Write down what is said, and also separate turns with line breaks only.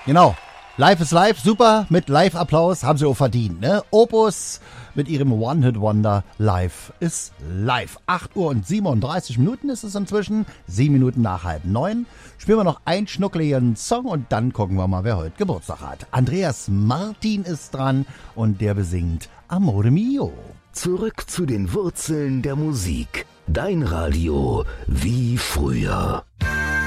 Genau. Live ist live, super, mit Live-Applaus haben sie auch verdient, ne? Opus mit ihrem One-Hit-Wonder Live ist live. 8 Uhr und 37 Minuten ist es inzwischen, 7 Minuten nach 8:30. Spielen wir noch einen schnuckeligen Song und dann gucken wir mal, wer heute Geburtstag hat. Andreas Martin ist dran und der besingt Amore Mio.
Zurück zu den Wurzeln der Musik. Dein Radio wie früher.